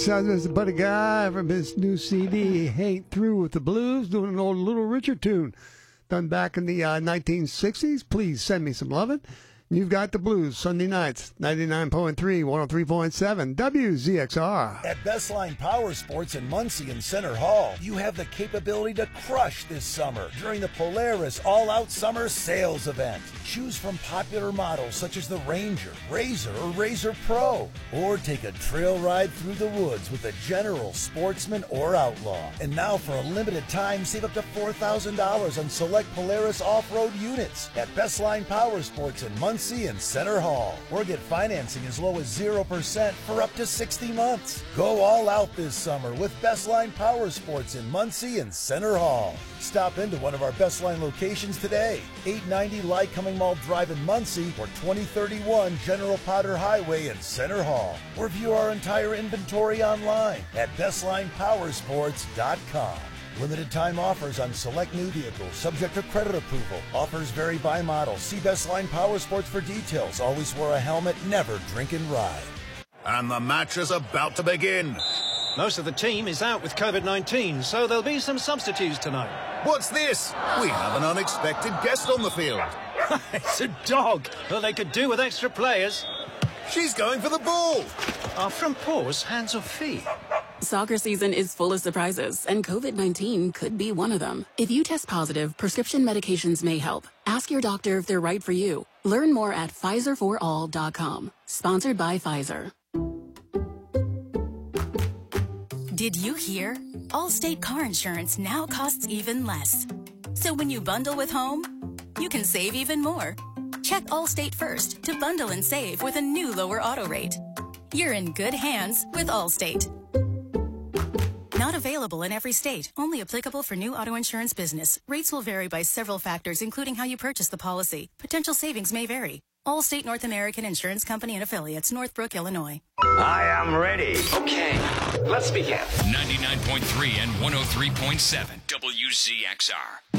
Sounds as a buddy guy from his new CD, Ain't Through with the Blues, doing an old Little Richard tune done back in the 1960s. Please send me some lovin'. You've got the blues Sunday nights, 99.3, 103.7, WZXR. At Bestline Power Sports in Muncie and Center Hall, you have the capability to crush this summer during the Polaris All-Out Summer Sales Event. Choose from popular models such as the Ranger, Razor, or Razor Pro. Or take a trail ride through the woods with a General, Sportsman, or Outlaw. And now for a limited time, save up to $4,000 on select Polaris off-road units at Bestline Power Sports in Muncie and Center Hall, or get financing as low as 0% for up to 60 months. Go all out this summer with Bestline Power Sports in Muncie and Center Hall. Stop into one of our Bestline locations today, 890 Lycoming Mall Drive in Muncie or 2031 General Potter Highway in Center Hall. Or view our entire inventory online at bestlinepowersports.com. Limited time offers on select new vehicles, subject to credit approval. Offers vary by model. See Bestline Power Sports for details. Always wear a helmet, never drink and ride. And the match is about to begin. Most of the team is out with COVID-19, so there'll be some substitutes tonight. What's this? We have an unexpected guest on the field. It's a dog. Well, they could do with extra players. She's going for the ball. Are front paws hands or feet? Soccer season is full of surprises, and COVID-19 could be one of them. If you test positive, prescription medications may help. Ask your doctor if they're right for you. Learn more at PfizerForAll.com. Sponsored by Pfizer. Did you hear? Allstate car insurance now costs even less. So when you bundle with home, you can save even more. Check Allstate first to bundle and save with a new lower auto rate. You're in good hands with Allstate. Not available in every state. Only applicable for new auto insurance business. Rates will vary by several factors, including how you purchase the policy. Potential savings may vary. Allstate North American Insurance Company and Affiliates, Northbrook, Illinois. I am ready. Okay, let's begin. 99.3 and 103.7 WZXR.